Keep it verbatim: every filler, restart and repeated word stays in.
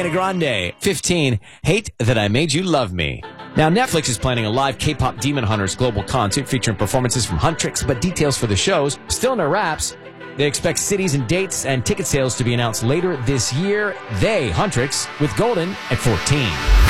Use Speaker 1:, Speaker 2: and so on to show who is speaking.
Speaker 1: Ariana Grande. fifteen, Hate That I Made You Love Me. Now, Netflix is planning a live K-pop Demon Hunters global concert featuring performances from Huntrix, but details for the shows still in their wraps. They expect cities and dates and ticket sales to be announced later this year. They, Huntrix, with Golden at fourteen.